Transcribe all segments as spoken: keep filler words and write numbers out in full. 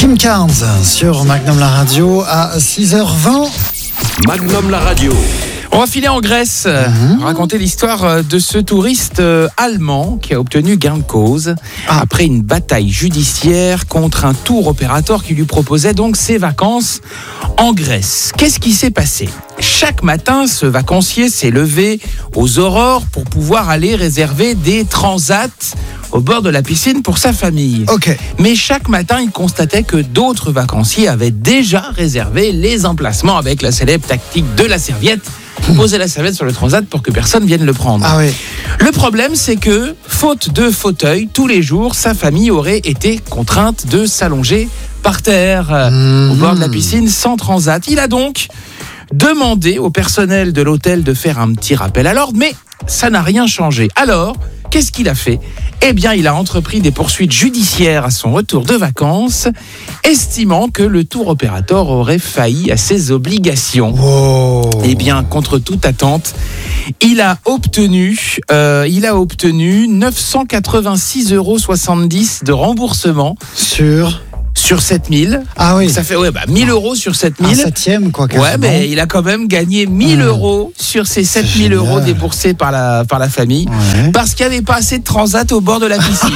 Kim Carnes sur Magnum la radio à six heures vingt. Magnum la radio. On va filer en Grèce, mmh. raconter l'histoire de ce touriste allemand qui a obtenu gain de cause ah. après une bataille judiciaire contre un tour opérateur qui lui proposait donc ses vacances en Grèce. Qu'est-ce qui s'est passé ? Chaque matin, ce vacancier s'est levé aux aurores pour pouvoir aller réserver des transats au bord de la piscine pour sa famille. Okay. Mais chaque matin, il constatait que d'autres vacanciers avaient déjà réservé les emplacements avec la célèbre tactique de la serviette. Poser la serviette sur le transat pour que personne vienne le prendre. Ah oui. Le problème, c'est que, faute de fauteuil, tous les jours, sa famille aurait été contrainte de s'allonger par terre mmh. au bord de la piscine sans transat. Il a donc demandé au personnel de l'hôtel de faire un petit rappel à l'ordre, mais ça n'a rien changé. Alors, qu'est-ce qu'il a fait ? Eh bien, il a entrepris des poursuites judiciaires à son retour de vacances, estimant que le tour opérateur aurait failli à ses obligations. Wow. Eh bien, contre toute attente, il a obtenu, euh, il a obtenu neuf cent quatre-vingt-six euros soixante-dix de remboursement sur sur sept mille. Ah oui. Ça fait ouais, bah, mille euros sur sept mille. Un septième, quoi. Quasiment. Ouais, mais il a quand même gagné mille mmh. euros sur ces sept mille euros déboursés par la, par la famille. Ouais. Parce qu'il n'y avait pas assez de transat au bord de la piscine.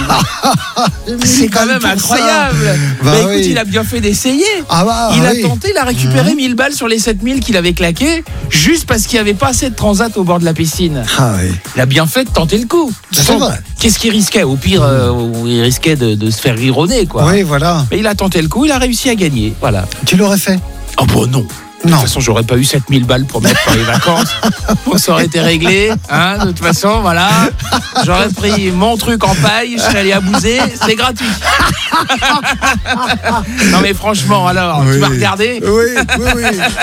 C'est quand même incroyable. Bah, bah écoute, oui. il a bien fait d'essayer. Ah bah, il a oui. tenté, il a récupéré mmh. mille balles sur les sept mille qu'il avait claqués, juste parce qu'il n'y avait pas assez de transat au bord de la piscine. Ah oui. Il a bien fait de tenter le coup. C'est façon, vrai. Qu'est-ce qu'il risquait ? Au pire, euh, il risquait de, de se faire rironner, quoi. Oui, voilà. Mais il a tenté le coup, il a réussi à gagner. Voilà. Tu l'aurais fait ? Oh bon, non. De toute façon, j'aurais pas eu sept mille balles pour mettre pour les vacances. Bon, ça aurait été réglé. Hein, de toute façon, voilà. J'aurais pris mon truc en paille, je serais allé à Bouser, c'est gratuit. Non mais franchement, alors, oui. tu vas regarder ? Oui, oui, oui.